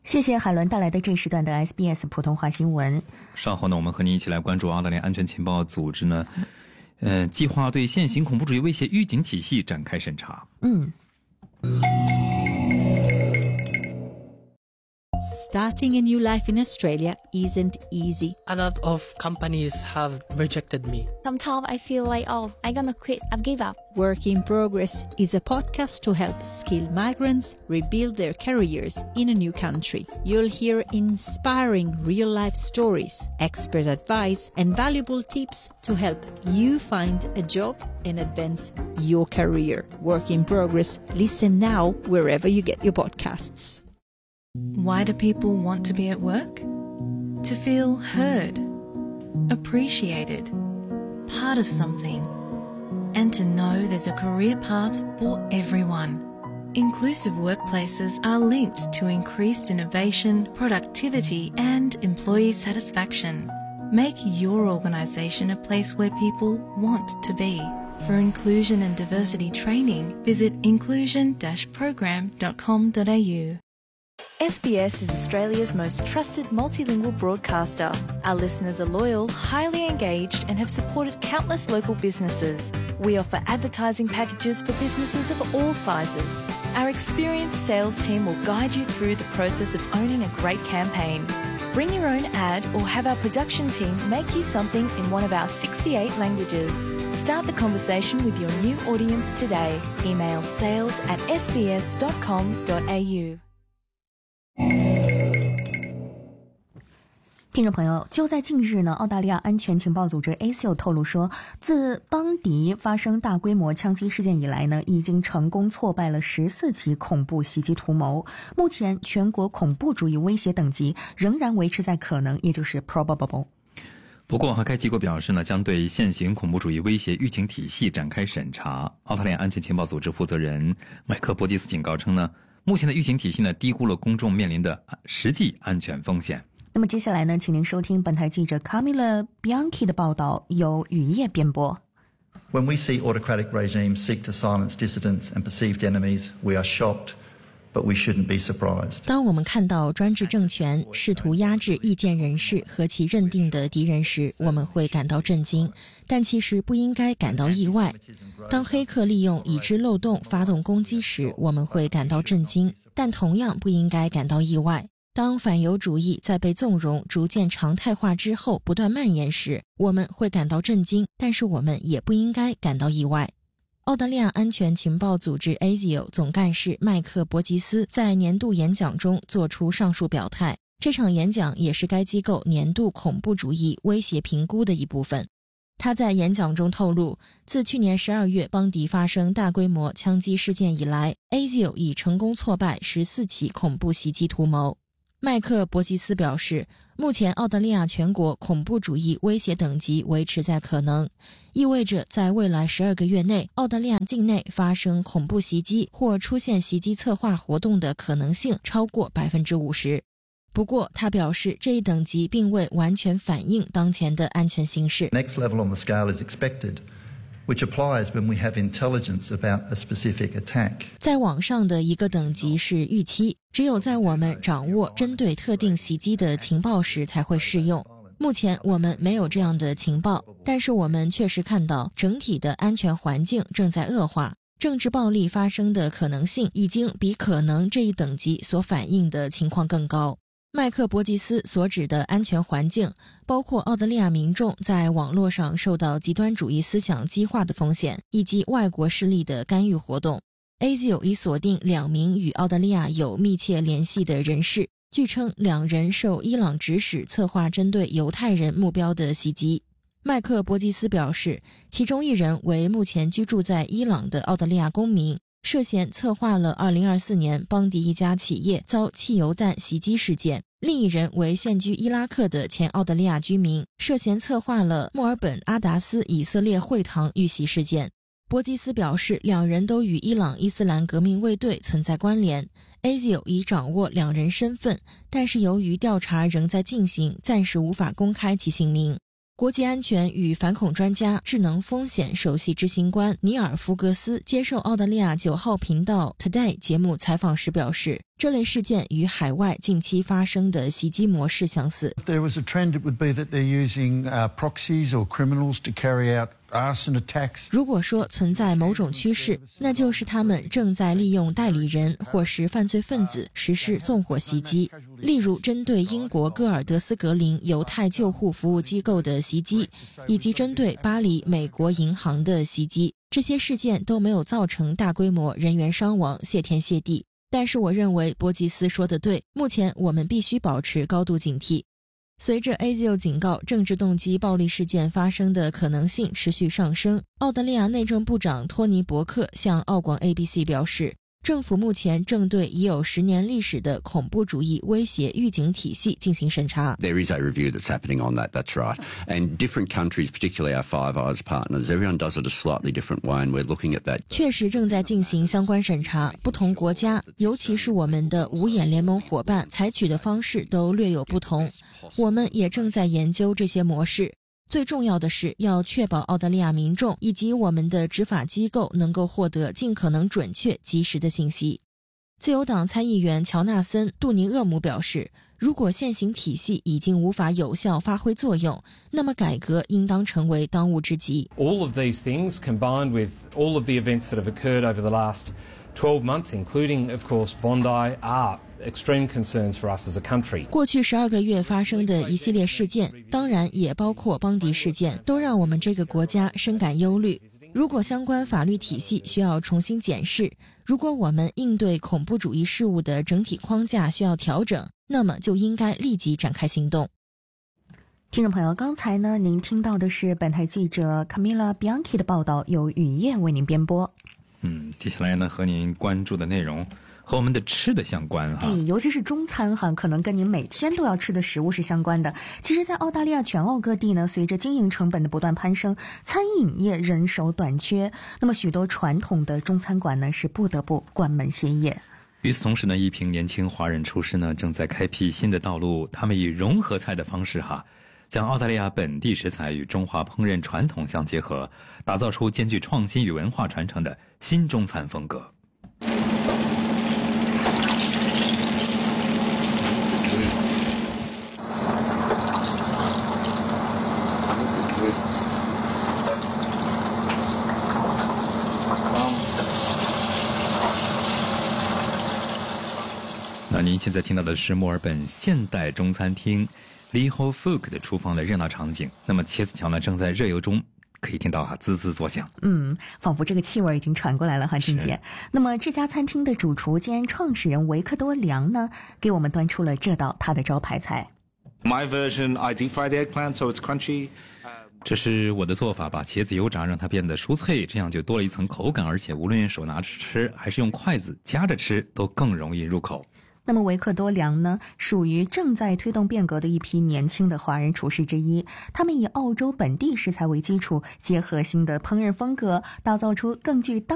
谢谢海伦带来的这时段的 SBS 普通话新闻。 稍后呢，我们和您一起来关注澳大利亚安全情报组织呢，计划对现行恐怖主义威胁预警体系展开审查。 Starting a new life in Australia isn't easy. A lot of companies have rejected me. Sometimes I feel like, I'm gonna quit, I've give up. Work in Progress is a podcast to help skilled migrants rebuild their careers in a new country. You'll hear inspiring real-life stories, expert advice, and valuable tips to help you find a job and advance your career. Work in Progress. Listen now wherever you get your podcasts. Why do people want to be at work? To feel heard, appreciated, part of something, and to know there's a career path for everyone. Inclusive workplaces are linked to increased innovation, productivity, and employee satisfaction. Make your organisation a place where people want to be. For inclusion and diversity training, visit inclusion-program.com.au. SBS is Australia's most trusted multilingual broadcaster. Our listeners are loyal, highly engaged, and have supported countless local businesses. We offer advertising packages for businesses of all sizes. Our experienced sales team will guide you through the process of owning a great campaign. Bring your own ad or have our production team make you something in one of our 68 languages. Start the conversation with your new audience today. Email sales@sbs.com.au. 听众朋友，就在近日呢，澳大利亚安全情报组织 ASIO 透露说，自邦迪发生大规模枪击事件以来呢，已经成功挫败了14起恐怖袭击图谋。目前全国恐怖主义威胁等级仍然维持在可能，也就是 probable。 不过该机构表示呢，将对现行恐怖主义威胁预警体系展开审查。澳大利亚安全情报组织负责人麦克伯吉斯警告称呢，目前的预警体系呢，低估了公众面临的实际安全风险。 那么接下来呢，请您收听本台记者 Camila Bianchi 的报道，由雨夜编播。 When we see autocratic regimes seek to silence dissidents and perceived enemies, we are shocked, but we shouldn't be surprised. 当我们看到专制政权试图压制意见人士和其认定的敌人时，我们会感到震惊，但其实不应该感到意外。当黑客利用已知漏洞发动攻击时，我们会感到震惊，但同样不应该感到意外。当反犹主义在被纵容逐渐常态化之后不断蔓延时，我们会感到震惊，但是我们也不应该感到意外。澳大利亚安全情报组织 ASIO 总干事麦克伯吉斯在年度演讲中作出上述表态，这场演讲也是该机构年度恐怖主义威胁评估的一部分。他在演讲中透露，自去年12月邦迪发生大规模枪击事件以来， ASIO 已成功挫败14起恐怖袭击图谋。麦克伯吉斯表示，目前澳大利亚全国恐怖主义威胁等级维持在可能，意味着在未来12个月内，澳大利亚境内发生恐怖袭击或出现袭击策划活动的可能性超过 50%。 不过他表示，这一等级并未完全反映当前的安全形势。 Next level on the scale is expected, which applies when we have intelligence about a specific attack. 在网上的一个等级是预期，只有在我们掌握针对特定袭击的情报时才会适用。目前我们没有这样的情报，但是我们确实看到整体的安全环境正在恶化，政治暴力发生的可能性已经比可能这一等级所反映的情况更高。麦克伯吉斯所指的安全环境包括澳大利亚民众在网络上受到极端主义思想激化的风险，以及外国势力的干预活动。 ASIO 已锁定2名与澳大利亚有密切联系的人士，据称2人受伊朗指使策划针对犹太人目标的袭击。麦克伯吉斯表示，其中1人为目前居住在伊朗的澳大利亚公民，涉嫌策划了2024年邦迪一家企业遭汽油弹袭击事件。另1人为现居伊拉克的前澳大利亚居民，涉嫌策划了墨尔本阿达斯以色列会堂遇袭事件。伯吉斯表示，2人都与伊朗伊斯兰革命卫队存在关联。ASIO 已掌握2人身份，但是由于调查仍在进行，暂时无法公开其姓名。 国际安全与反恐专家、智能风险首席执行官尼尔·福格斯接受澳大利亚9号频道 Today 节目采访时表示，这类事件与海外近期发生的袭击模式相似。 If there was a trend, it would be that they're using proxies or criminals to carry out arson attacks. 如果说存在某种趋势，那就是他们正在利用代理人或是犯罪分子实施纵火袭击，例如针对英国戈尔德斯格林犹太救护服务机构的袭击，以及针对巴黎美国银行的袭击。这些事件都没有造成大规模人员伤亡，谢天谢地。但是我认为波吉斯说得对，目前我们必须保持高度警惕。随着 ASIO 警告政治动机暴力事件发生的可能性持续上升，澳大利亚内政部长托尼·伯克向澳广 ABC 表示，政府目前正对已有10年历史的恐怖主义威胁预警体系进行审查。 There is a review that's happening on that, that's right. And different countries, particularly our Five Eyes partners, everyone does it a slightly different way, and we're looking at that. 确实正在进行相关审查，不同国家，尤其是我们的五眼联盟伙伴，采取的方式都略有不同。我们也正在研究这些模式。最重要的是要确保澳大利亚民众以及我们的执法机构能够获得尽可能准确及时的信息。自由党参议员乔纳森·杜尼厄姆表示，如果现行体系已经无法有效发挥作用，那么改革应当成为当务之急。 All of these things combined with all of the events that have occurred over the last 12 months, including, of course, Bondi, are extreme concerns for us as a country. 过去12个月发生的一系列事件，当然也包括邦迪事件，都让我们这个国家深感忧虑。如果相关法律体系需要重新检视，如果我们应对恐怖主义事务的整体框架需要调整，那么就应该立即展开行动。 听众朋友，刚才呢，您听到的是本台记者 Camilla Bianchi 的报道，由雨夜为您编播。 接下来呢，和您关注的内容和我们的吃的相关哈， 尤其是中餐哈，可能跟您每天都要吃的食物是相关的。其实在澳大利亚全澳各地呢，随着经营成本的不断攀升，餐饮业人手短缺，那么许多传统的中餐馆呢是不得不关门歇业。 与此同时呢，一批年轻华人厨师呢正在开辟新的道路，他们以融合菜的方式将澳大利亚本地食材与中华烹饪传统相结合，打造出兼具创新与文化传承的新中餐风格。那您现在听到的是墨尔本现代中餐厅 Liho Fook 的厨房的热闹场景。那么茄子条呢正在热油中，可以听到滋滋作响。 仿佛这个气味已经传过来了静姐。那么这家餐厅的主厨兼创始人维克多·梁呢，给我们端出了这道他的招牌菜。 My version, I deep fry the eggplant so it's crunchy. 这是我的做法，把茄子油炸让它变得酥脆，这样就多了一层口感，而且无论用手拿着吃还是用筷子夹着吃都更容易入口。 那么维克多·梁呢，属于正在推动变革的一批年轻的华人厨师之一。他们以澳洲本地食材为基础，结合新的烹饪风格，打造出更具当